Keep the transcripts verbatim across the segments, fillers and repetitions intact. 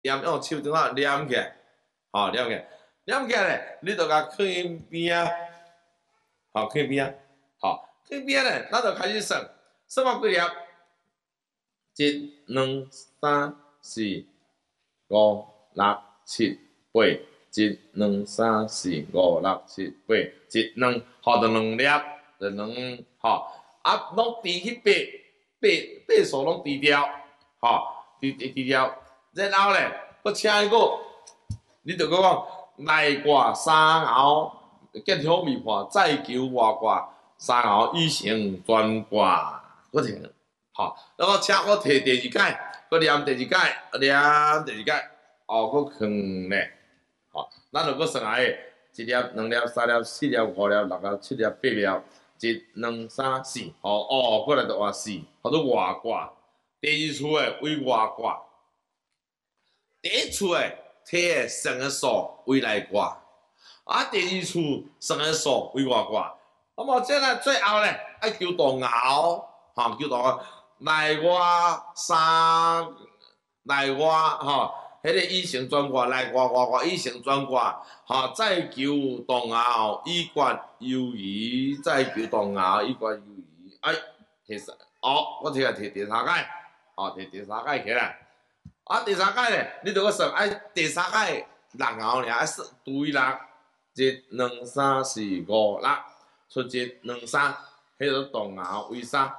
念用手怎啊念起来，吼念起来，念起来咧，你著甲放因边啊，吼放边啊，吼放边咧，咱就开始算，算到几粒？一、两、三、四、五、六、七、八。一、两、三、四、五、六、七、八，一、两，吼，就两粒，就两，吼，啊，拢除去八，八八数拢除掉，吼，除除掉，然后咧，搁请伊个，你着搁讲内卦三爻，结合未破，再求外卦三爻以成专卦，搁停，吼，然后请我摕第二解，搁念第二解，念第二解，后搁放咧。吼，咱就搁算下个，一粒、两粒、三粒、四粒、五粒、六粒、七粒、八粒，一、两、三、四，吼哦，过来就换四，叫做外卦。第二处诶为外卦，第一处诶摕诶算诶数为内卦，啊，第二处算诶数为外卦。那么即个最后咧，爱求动爻，吼，求动爻，内外三，内外吼。迄个以成转卦，内卦外卦以成转卦，吼，再求动爻，以决犹豫，再求动爻，以决犹豫。哎，摕三，哦，我摕来摕第三解，吼，摕第三解起来。啊，第三解咧，你着搁算，哎，第三解六爻尔，啊，除以六，一、两、三、四、五、六，出一、两、三，迄个动爻为三，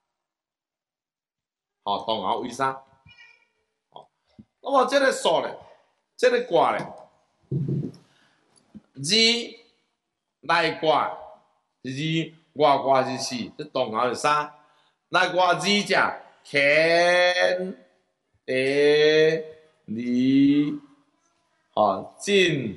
吼，动爻为三。那么这个数咧，这个卦咧，二内卦是二，外卦是四，这动爻是三。内卦二只乾地离，吼震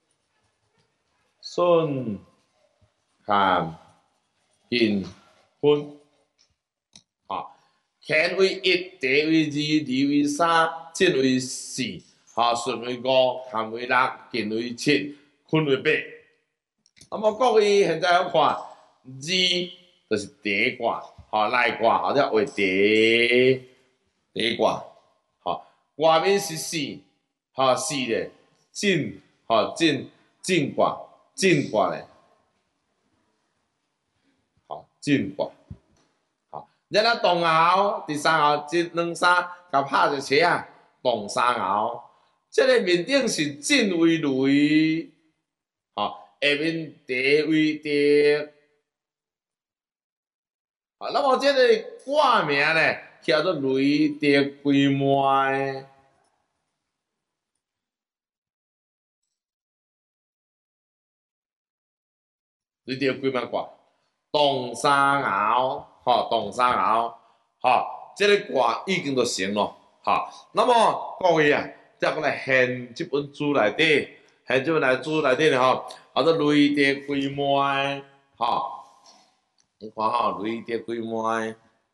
巽坎艮坤，吼乾为一，地为二，离为三。震为四，吼，巽为五，坎为六，艮为七，坤为八。那么各位现在要看二，就是第一卦，吼，内卦或者为第第一卦，吼，外面是四，吼，四咧，震，吼，震震卦，震卦咧，吼，震卦，吼，然后动爻，第三爻，一、两、三，甲拍一车啊。动三爻，这个面顶是震为雷，吼，下面地为地，啊，那么这个卦名呢，叫做雷地归麦，雷地归麦卦，动三爻，吼，动三爻，吼，这个卦已经就成咯。好，那么各位啊，再过来现这本书内底，现这本来书内底咧吼，叫做雷地归麦，吼，你看吼，雷地归麦，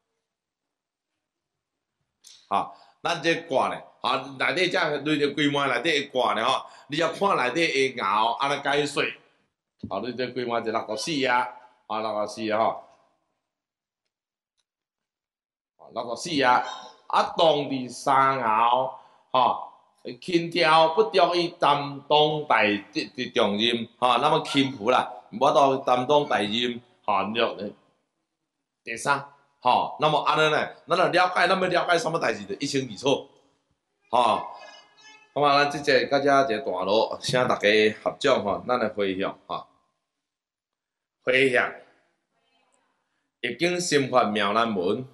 吼，咱这卦咧，吼，内底这雷地归麦内底的卦咧吼，你要看内底的爻安尼解说，吼，雷地归麦就六个四啊，啊六个四啊吼，六个四啊。啊，动第三爻，吼，轻佻不着于担当大的重任，吼，那么轻浮啦，无到担当大任，吼，了第三，吼，那么安尼呢，咱就了解，咱要了解什么代志，就一清二楚，吼。那么咱即节到遮一个段落，请大家合掌吼，咱来回向吼，回向，易经心法妙难闻。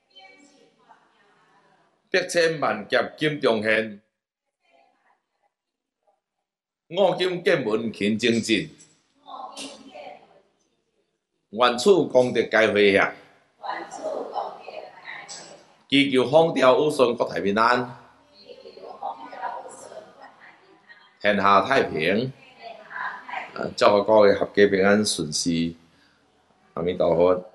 百千万劫金中现，五经见闻勤精进，愿此功德皆回向，祈求风调雨顺，国泰民安，天下太平。祝福各位合家平安顺遂，阿弥陀佛。